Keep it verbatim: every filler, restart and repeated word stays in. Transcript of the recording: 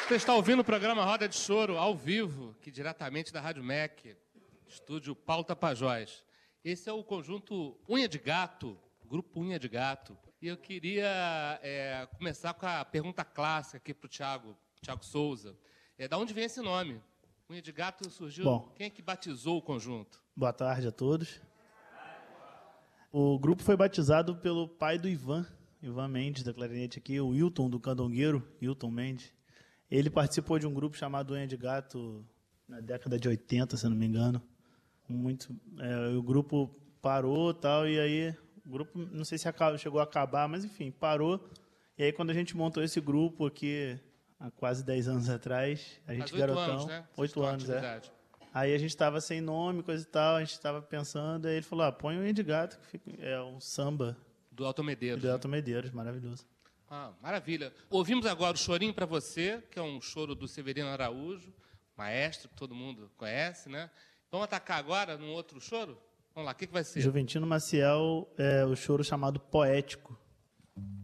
Você está ouvindo o programa Roda de Choro, ao vivo, que diretamente da Rádio M E C, estúdio Paulo Tapajós. Esse é o conjunto Unha de Gato, grupo Unha de Gato. E eu queria é, começar com a pergunta clássica aqui para o Thiago, Thiago Souza. É, da onde vem esse nome? Unha de Gato surgiu... Bom, quem é que batizou o conjunto? Boa tarde a todos. O grupo foi batizado pelo pai do Ivan, Ivan Mendes, da clarinete aqui, o Wilton, do candongueiro, Wilton Mendes. Ele participou de um grupo chamado Unha de Gato na década de oitenta, se não me engano. Muito, é, o grupo parou tal, e aí o grupo, não sei se acaba, chegou a acabar, mas enfim, parou. E aí quando a gente montou esse grupo aqui, há quase dez anos atrás, a gente Faz oito garotão, anos, né? oito anos, é. Atividade. Aí a gente estava sem nome, coisa e tal, a gente estava pensando, aí ele falou, ah, põe o Unha de Gato, que fica, é um samba. Do Alto Medeiros. Do Alto Medeiros, maravilhoso. Ah, maravilha. Ouvimos agora o Chorinho para Você, que é um choro do Severino Araújo, maestro que todo mundo conhece, né? Vamos atacar agora num outro choro? Vamos lá, o que, que vai ser? Juventino Maciel, é o choro chamado Poético.